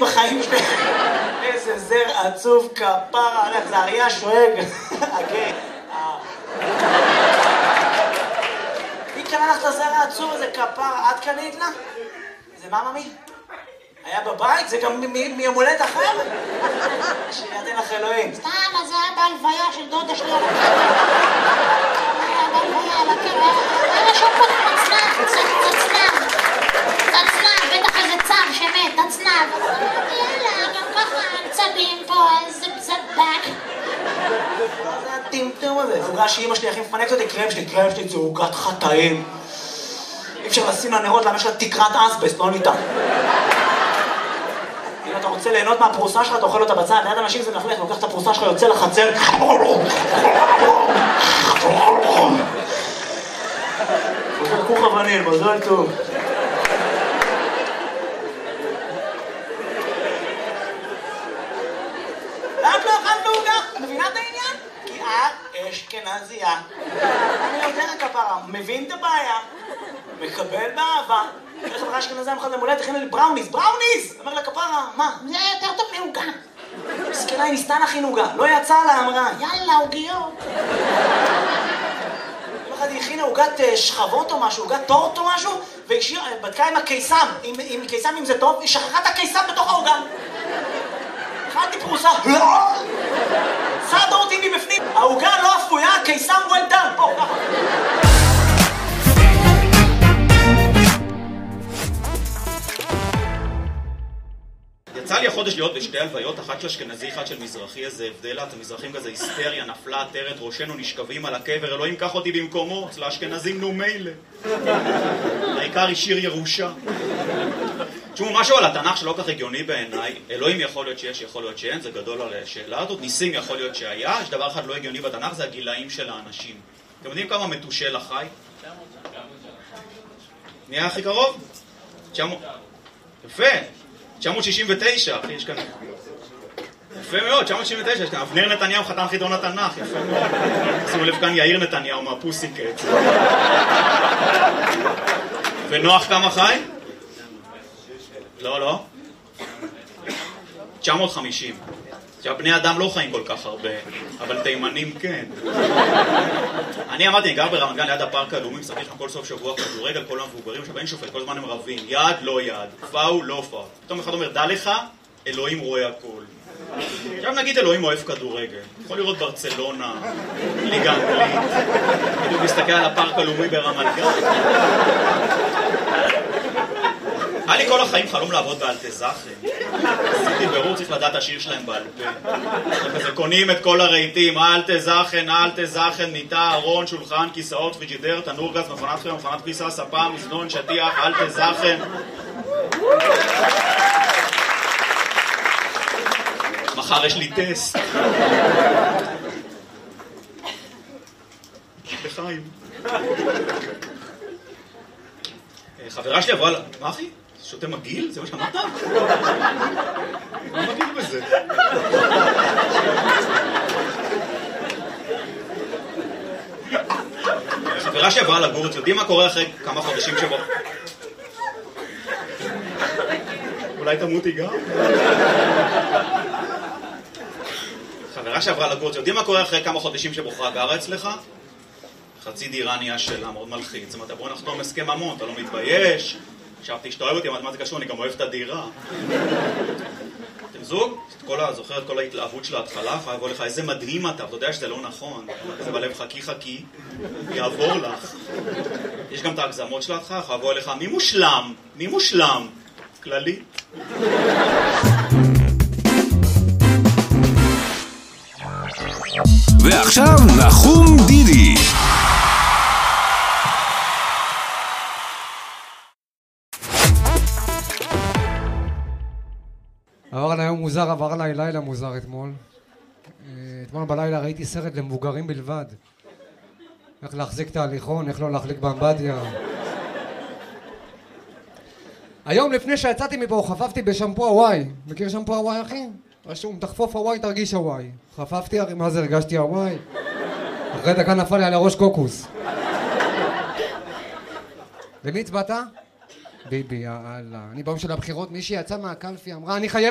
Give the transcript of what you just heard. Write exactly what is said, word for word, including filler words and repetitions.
בחיים שלי. איזה זר עצוב כפרה עליך, זה אריה שואג. אוקיי. מי קנה לך את הזר העצוב הזה כפרה? את קנית לה? זה מה ממי? היה בבית? זה גם מימולדת אחר? שירדן לך אלוהים. סתם, אז זה היה בהלוויה של דודה שלי על הקבר. היה בהלוויה על הקבר. היה שם פה תצנב, תצנב. תצנב, בטח איזה צב שמת, תצנב. יאללה, גם ככה צבים פה, איזה צבק. זה הטמטום הזה. עוגה שאמא שלי הכי מפנקת אותי, קרם שלי, קרם שלי זה עוגת חטאים. אי אפשר לשים לנרות, למה יש לה תקרת אסבסט, לא ניתן. אם אתה רוצה ליהנות מהפרוסה שלך, אתה אוכל אותה בצד, ליד אנשים זה מלכלך, לוקח את הפרוסה שלך, יוצא לחצר. זה כוך אבנים, מזל טוב. למה את לא אכלת בעוגה? מבינה את העניין? כי את אשכנזייה. אני יודע כפרה, מבין את הבעיה, מקבל באהבה. איך חברה אשכנזייה מחד למולדת, הכינה לי בראוניס, בראוניס! אומר לה כפרה, מה? זה יותר טוב מעוגה. מסכנה, היא ניסתה להכין עוגה, לא יצאה לה, אמרה. יאללה, עוגיות. יום אחד היא הכינה עוגת שכבות או משהו, עוגת טורט או משהו, והיא בדקה עם הקיסם, עם קיסם אם זה טוב, היא שכחה את הקיסם בתוך העוגה. אכלתי פרוסה, סעדה אותי מבפנים, העוגה לא אפויה, הקיסם well done, פה, ככה. יצא לי החודש להיות בשתי הלוויות, אחת של אשכנזי, אחת של מזרחי, איזה הבדל, אתם מזרחים כזה היסטריה, נפלה, עטרת, ראשנו נשכבים על הקבר, אלוהים קח אותי במקומו, אצל האשכנזים נו מילא. העיקר השאיר ירושה. תשמעו, משהו על התנ"ך שלא כך הגיוני בעיניי, אלוהים יכול להיות שיש, יכול להיות שאין, זה גדול על השאלה הזאת, ניסים יכול להיות שהיה, יש דבר אחד לא הגיוני בתנ"ך, זה הגילאים של האנשים. אתם יודעים כמה מתושל החי? נהיה הכי קרוב? יפה. תשע מאות שישים ותשע, אחי, יש כאן... יפה מאוד, תשע מאות שישים ותשע, יש כאן אבנר נתניהו, חתן חידון התנ"ך, יפה מאוד. שימו לב כאן יאיר נתניהו מהפוסיקט. ונוח כמה חי? לא, לא. תשע מאות וחמישים. עכשיו, בני אדם לא חיים כל כך הרבה, אבל תימנים כן. אני אמרתי, אני גר ברמת גן ליד הפארק הלאומי, משחק שם כל סוף שבוע כדורגל, כל המבוגרים, עכשיו אין שופט, כל הזמן הם רבים, יד לא יד, פאול לא פאול. פתאום אחד אומר, דע לך, אלוהים רואה הכל. עכשיו נגיד אלוהים אוהב כדורגל, יכול לראות ברצלונה, ליגה אנגלית, בדיוק מסתכל על הפארק הלאומי ברמת גן. היה לי כל החיים חלום לעבוד באלטזאכן. עשיתי ברור, צריך לדעת השיר שלהם בעל פה. כזה קונים את כל הרהיטים, אלטזאכן, אלטזאכן, מיטה, ארון, שולחן, כיסאות, פריג'ידר, תנור גז, מכונת חיים, מכונת כביסה, ספה, מזנון, שטיח, אלטזאכן. מחר יש לי טסט. לחיים. חברה שלי עברה... מה אחי? שותה מגיל? זה מה שאמרת? מה מגיל בזה? חברה שעברה לגור, אתם יודעים מה קורה אחרי כמה חודשים שבו? אולי תמותי גם? חברה שעברה לגור, אתם יודעים מה קורה אחרי כמה חודשים שבוחרה גרה אצלך? חצי דירה נהיה שלה, מאוד מלחיץ. זאת אומרת, בוא נחתום הסכם ממון, אתה לא מתבייש. חשבתי שאתה אוהב אותי, מה זה קשור, אני גם אוהב את הדירה. אתם זוג? זוכר את כל ההתלהבות של ההתחלה, יכולה לבוא לך, איזה מדהים אתה, אתה יודע שזה לא נכון. כזה בלב, חכי חכי, יעבור לך. יש גם את ההגזמות שלך, יכולה לבוא אליך, מי מושלם? מי מושלם? כללי. ועכשיו נחום דידי. עבר עליי יום מוזר, עבר עליי לילה מוזר אתמול. אתמול בלילה ראיתי סרט למבוגרים בלבד. איך להחזיק את ההליכון, איך לא להחליק באמבטיה. היום לפני שיצאתי מפה חפפתי בשמפו הוואי. מכיר שמפו הוואי אחי? רשום, תחפוף הוואי תרגיש הוואי. חפפתי, מה זה הרגשתי הוואי? אחרי דקה נפל לי על הראש קוקוס. למי הצבעת? ביבי, יאללה. אני ביום של הבחירות, מישהי יצא מהקלפי, אמרה, אני חייב